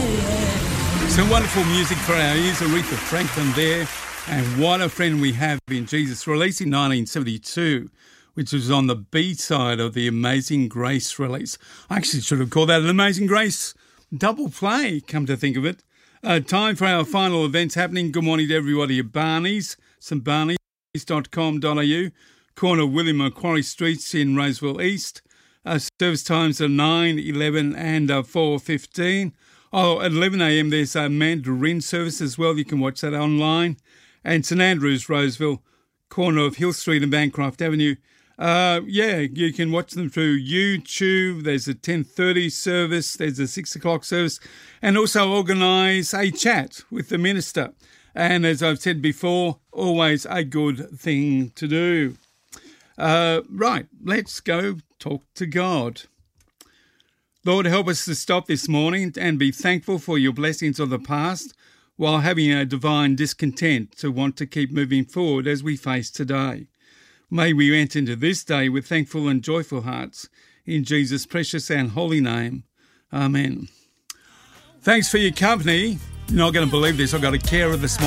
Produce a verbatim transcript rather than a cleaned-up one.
Some wonderful music for our ears. Aretha Franklin there. And What a Friend We Have in Jesus, released in nineteen seventy-two, which was on the B side of the Amazing Grace release. I actually should have called that an Amazing Grace double play, come to think of it. Uh, time for our final events happening. Good morning to everybody at Barney's, st barneys dot com dot a u, corner William Macquarie Streets in Roseville East. Uh, service times are nine, eleven and uh, four fifteen. Oh, at eleven a m there's a Mandarin service as well. You can watch that online. And St Andrews, Roseville, corner of Hill Street and Bancroft Avenue. Uh, yeah, you can watch them through YouTube. There's a ten thirty service. There's a six o'clock service. And also organise a chat with the minister. And as I've said before, always a good thing to do. Uh, right, let's go talk to God. Lord, help us to stop this morning and be thankful for your blessings of the past while having a divine discontent to want to keep moving forward as we face today. May we enter into this day with thankful and joyful hearts. In Jesus' precious and holy name. Amen. Thanks for your company. You're not going to believe this. I've got a carer this morning.